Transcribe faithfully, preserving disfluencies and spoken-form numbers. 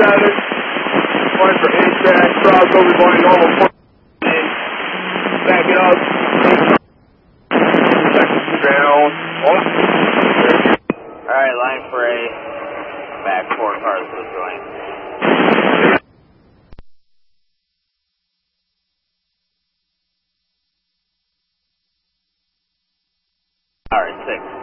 seven. One for A track, crossover going normal. Back it up. Down. Alright, line for A. Back four cars to the joint. Alright, six.